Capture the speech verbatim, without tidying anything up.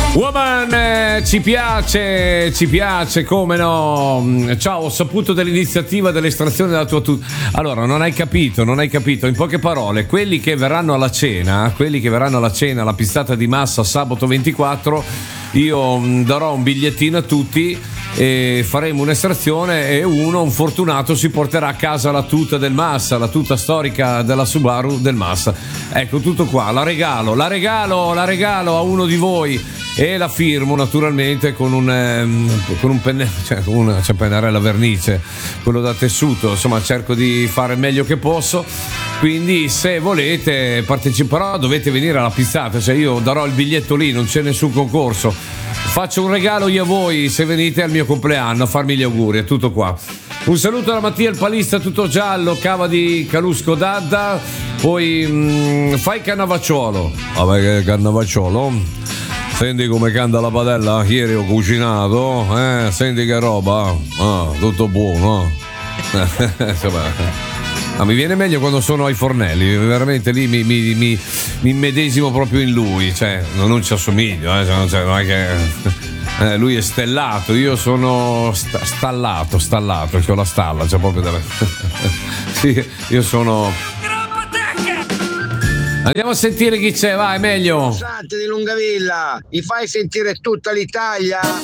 Woman, eh, ci piace, ci piace, come no. Ciao, ho saputo dell'iniziativa dell'estrazione della tua tu- Allora, non hai capito, non hai capito. In poche parole, quelli che verranno alla cena, quelli che verranno alla cena, alla pizzata di massa sabato ventiquattro, io mh, darò un bigliettino a tutti e faremo un'estrazione e uno, un fortunato, si porterà a casa la tuta del Massa, la tuta storica della Subaru del Massa. Ecco, tutto qua, la regalo, la regalo, la regalo a uno di voi e la firmo naturalmente con un ehm, con un pennello, cioè con una cioè, pennarella vernice, quello da tessuto, insomma cerco di fare il meglio che posso. Quindi se volete parteciperò, dovete venire alla pizzata, cioè io darò il biglietto lì, non c'è nessun concorso. Faccio un regalo io a voi se venite al mio compleanno a farmi gli auguri, è tutto qua. Un saluto da Mattia il palista tutto giallo, cava di Calusco d'Adda, poi mh, fai Cannavacciuolo. Vabbè che Cannavacciuolo, senti come canta la padella, ieri ho cucinato, eh, senti che roba, ah, tutto buono. Insomma, ah, mi viene meglio quando sono ai fornelli, veramente lì mi, mi, mi, mi immedesimo proprio in lui, cioè non ci assomiglio, eh, cioè, non è che eh, lui è stellato, io sono sta, stallato, stallato, c'ho la stalla, c'è proprio da sì, io sono. Andiamo a sentire chi c'è, vai, meglio. Sante di Lungavilla, mi fai sentire tutta l'Italia.